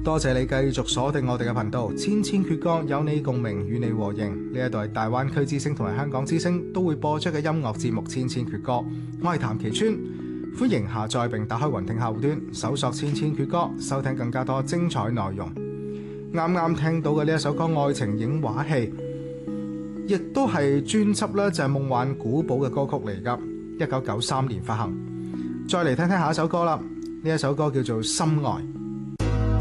多謝你繼續鎖定我哋嘅頻道，千千闕歌，有你共鳴，與你和應。呢一度係大灣區之聲同埋香港之聲都會播出嘅音樂節目《千千闕歌》，我係譚其川，歡迎下載並打開雲聽客戶端，搜索千千闕歌，收聽更加多精彩內容。啱啱聽到嘅呢一首歌《愛情影畫戲》，亦都係專輯咧就係夢幻古堡嘅歌曲嚟噶，1993年發行。再嚟聽聽下一首歌啦，呢一首歌叫做《心愛》。